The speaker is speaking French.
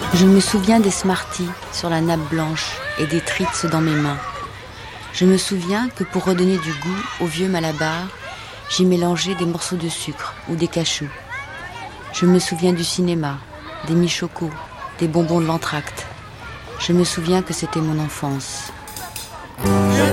Je me souviens des Smarties sur la nappe blanche et des Trix dans mes mains. Je me souviens que pour redonner du goût au vieux Malabar, j'y mélangeais des morceaux de sucre ou des cachous. Je me souviens du cinéma, des michocos, des bonbons de l'entracte. Je me souviens que c'était mon enfance.